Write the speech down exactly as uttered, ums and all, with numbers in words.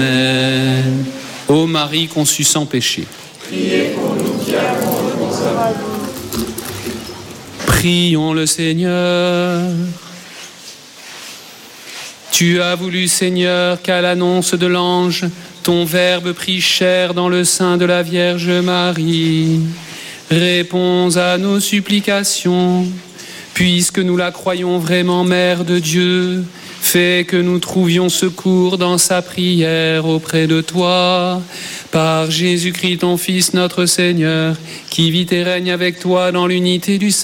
Amen. Ô Marie conçue sans péché, Priez pour nous qui avons recours à vous. prions le Seigneur. Tu as voulu, Seigneur, qu'à l'annonce de l'ange, ton Verbe prit chair dans le sein de la Vierge Marie. Réponds à nos supplications, puisque nous la croyons vraiment Mère de Dieu. Fais que nous trouvions secours dans sa prière auprès de toi. Par Jésus-Christ, ton Fils, notre Seigneur, qui vit et règne avec toi dans l'unité du